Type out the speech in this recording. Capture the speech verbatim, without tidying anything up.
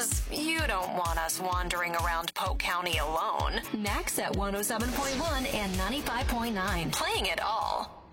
Because you don't want us wandering around Polk County alone. Max at one oh seven point one and ninety-five point nine. Playing it all.